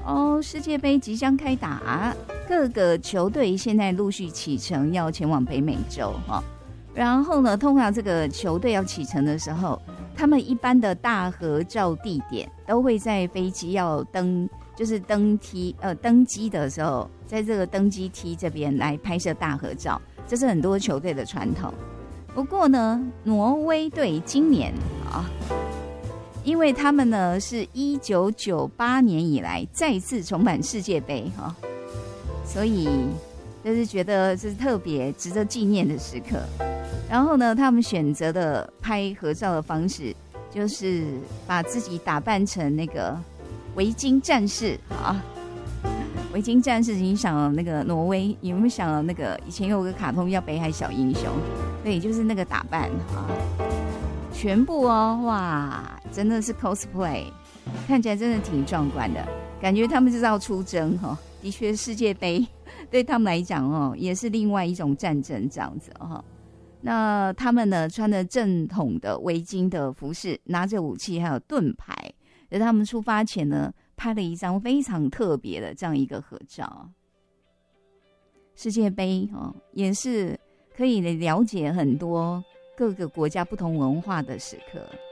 世界杯即将开打，各个球队现在陆续启程要前往北美洲哈。然后呢，通常这个球队要启程的时候，他们一般的大合照地点都会在飞机要就是登机的时候，在这个登机梯这边来拍摄大合照，这是很多球队的传统。不过呢，挪威队今年因为他们呢是1998年以来再次重返世界杯所以就是觉得这是特别值得纪念的时刻。然后呢，他们选择的拍合照的方式就是把自己打扮成那个维巾战士维巾战士，你想到那个挪威，有没有想到那个以前有个卡通叫北海小英雄？对，就是那个打扮全部哇，真的是 cosplay， 看起来真的挺壮观的，感觉他们就是要出征的确，世界杯对他们来讲也是另外一种战争这样子那他们呢，穿着正统的围巾的服饰，拿着武器还有盾牌，在他们出发前呢，拍了一张非常特别的这样一个合照。世界杯也是可以了解很多各个国家不同文化的时刻。